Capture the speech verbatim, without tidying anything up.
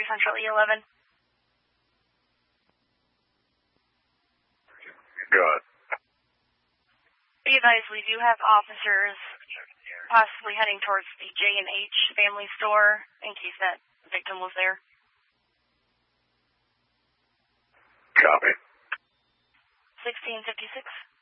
three Central E eleven. Go ahead. Be advised, we do have officers possibly heading towards the J and H family store in case that victim was there. Copy. sixteen fifty-six.